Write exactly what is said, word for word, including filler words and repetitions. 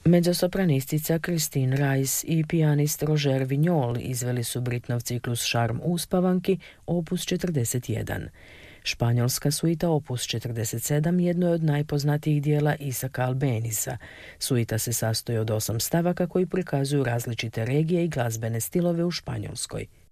Mezzosopranistica Christine Rice i pijanist Roger Vignol izveli su Britnov ciklus Šarm uspavanki opus četrdeset jedan. Španjolska suita opus četrdeset sedam jedno je od najpoznatijih dijela Isaaca Albanisa. Suita se sastoji od osam stavaka koji prikazuju različite regije i glazbene stilove u Španjolskoj.